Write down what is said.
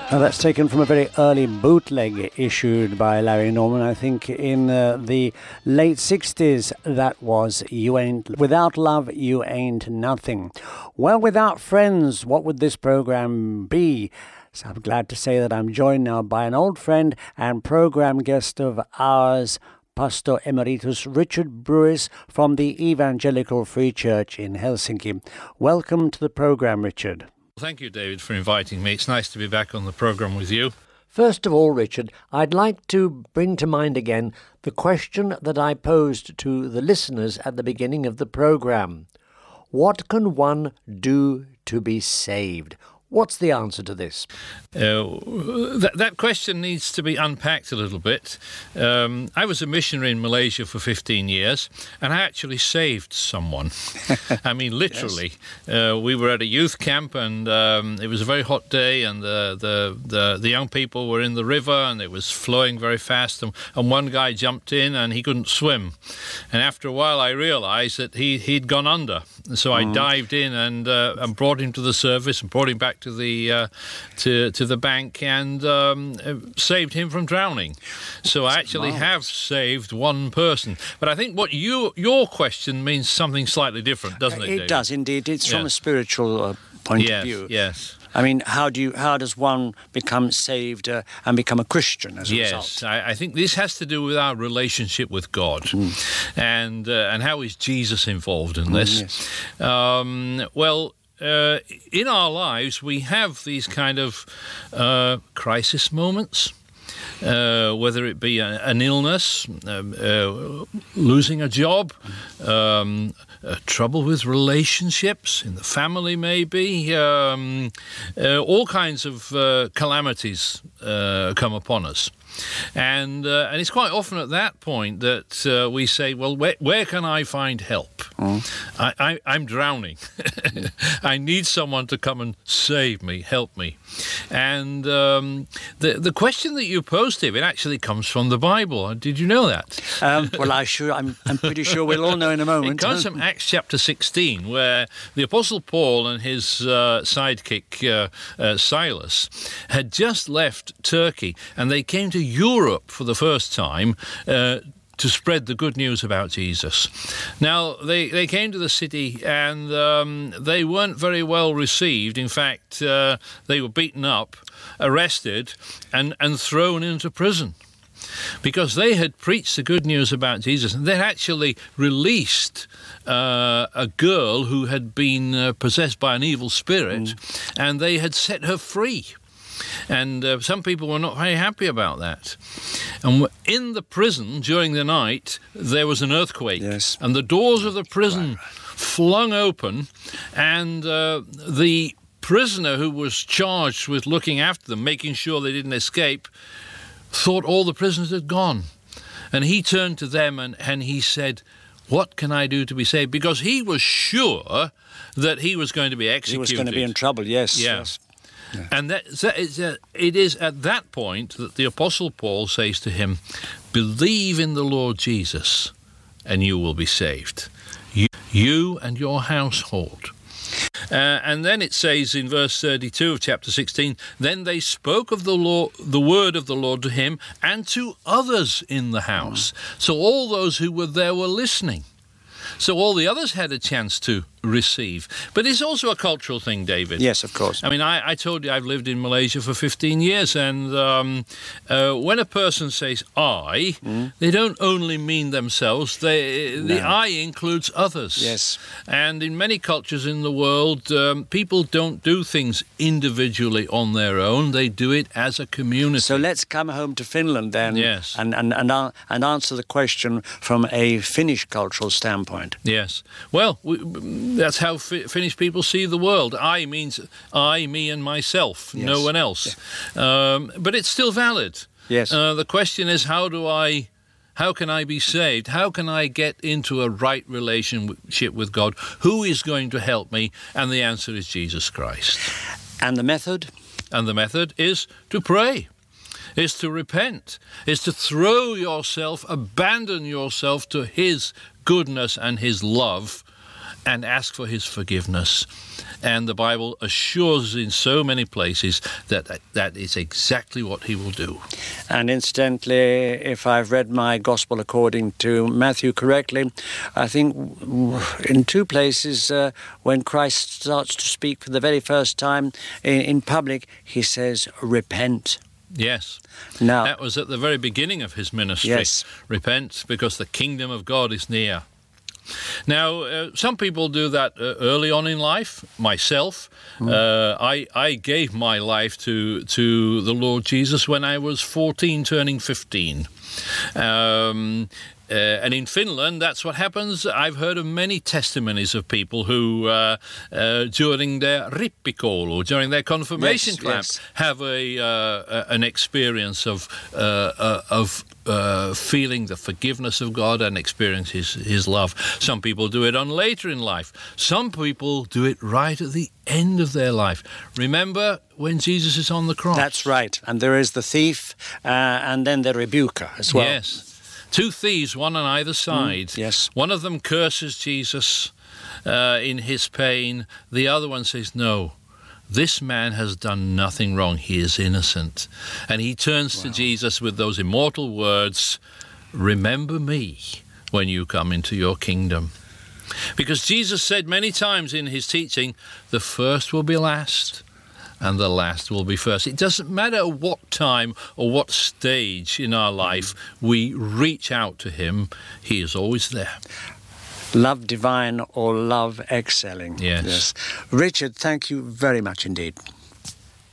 Now that's taken from a very early bootleg issued by Larry Norman, I think in the late 60s. That was Without Love, You Ain't Nothing. Well, without friends, what would this program be? So I'm glad to say that I'm joined now by an old friend and program guest of ours, Pastor Emeritus Richard Brewis from the Evangelical Free Church in Helsinki. Welcome to the program, Richard. Thank you, David, for inviting me. It's nice to be back on the programme with you. First of all, Richard, I'd like to bring to mind again the question that I posed to the listeners at the beginning of the programme. What can one do to be saved? What's the answer to this? That question needs to be unpacked a little bit. I was a missionary in Malaysia for 15 years, and I actually saved someone. I mean, literally. Yes. We were at a youth camp, and it was a very hot day, and the young people were in the river, and it was flowing very fast, and one guy jumped in, and he couldn't swim. And after a while, I realised that he'd gone under. So I dived in and brought him to the surface and brought him back to the bank and saved him from drowning. So I actually have saved one person. But I think what your question means something slightly different, doesn't it, David? It does indeed. It's from a spiritual point of view. Yes. I mean, how does one become saved and become a Christian as a result? Yes, I think this has to do with our relationship with God, and how is Jesus involved in this? Yes. In our lives, we have these kind of crisis moments, whether it be an illness, losing a job, trouble with relationships in the family, maybe. All kinds of calamities come upon us. And it's quite often at that point that we say, well, where can I find help? I'm drowning. I need someone to come and save me, help me. And the question that you posed, David, actually comes from the Bible. Did you know that? I'm pretty sure we'll all know in a moment. It comes from Acts chapter 16, where the Apostle Paul and his sidekick Silas had just left Turkey, and they came to Europe for the first time to spread the good news about Jesus. Now, they came to the city, and they weren't very well received. In fact, they were beaten up, arrested, and thrown into prison, because they had preached the good news about Jesus, and they'd actually released a girl who had been possessed by an evil spirit, and they had set her free. And some people were not very happy about that. And in the prison during the night, there was an earthquake. Yes. And the doors of the prison flung open, and the prisoner who was charged with looking after them, making sure they didn't escape, thought all the prisoners had gone. And he turned to them and he said, what can I do to be saved? Because he was sure that he was going to be executed. He was going to be in trouble, yes. Yeah. Yes. Yeah. And it is at that point that the Apostle Paul says to him, believe in the Lord Jesus and you will be saved, you and your household. And then it says in verse 32 of chapter 16, then they spoke of the word of the Lord to him and to others in the house. So all those who were there were listening. So all the others had a chance to receive. But it's also a cultural thing, David. Yes, of course. I mean, I told you I've lived in Malaysia for 15 years, and when a person says I, they don't only mean themselves. The I includes others. Yes. And in many cultures in the world, people don't do things individually on their own. They do it as a community. So let's come home to Finland then, yes, and answer the question from a Finnish cultural standpoint. Yes. Well, that's how Finnish people see the world. I means I, me, and myself, yes, no one else. Yeah. But it's still valid. Yes. The question is, how can I be saved? How can I get into a right relationship with God? Who is going to help me? And the answer is Jesus Christ. And the method? And the method is to pray, is to repent, is to throw yourself, abandon yourself to his goodness and his love, and ask for his forgiveness. And the Bible assures us in so many places that that is exactly what he will do. And incidentally, if I've read my Gospel according to Matthew correctly, I think in two places when Christ starts to speak for the very first time in public, he says, repent. Yes. Now, that was at the very beginning of his ministry. Yes. Repent, because the kingdom of God is near. Now, some people do that early on in life. Myself, I gave my life to the Lord Jesus when I was 14, turning 15. And in Finland, that's what happens. I've heard of many testimonies of people who, during their rippikoulu, during their confirmation class, have an experience of feeling the forgiveness of God and experience His love. Some people do it on later in life. Some people do it right at the end of their life. Remember when Jesus is on the cross? That's right. And there is the thief and then the rebuker as well. Yes. Two thieves, one on either side. Yes. One of them curses Jesus in his pain. The other one says, no, this man has done nothing wrong. He is innocent. And he turns to Jesus with those immortal words, remember me when you come into your kingdom. Because Jesus said many times in his teaching, the first will be last, and the last will be first. It doesn't matter what time or what stage in our life we reach out to him, he is always there. Love divine or love excelling. Yes. Richard, thank you very much indeed.